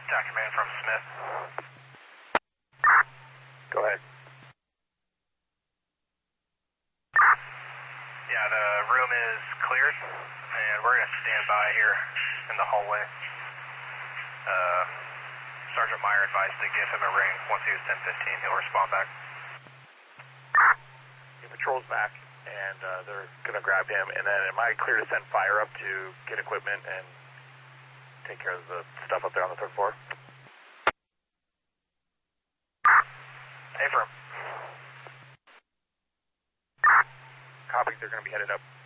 TAC command from Smith. Go ahead. Yeah, the room is cleared, and we're going to stand by here in the hallway. Sergeant Meyer advised to give him a ring once he was 10:15. He'll respond back. The patrol's back, and they're going to grab him. And then am I clear to send fire up to get equipment and take care of the stuff up there on the third floor? Affirm. Copy, they're going to be headed up.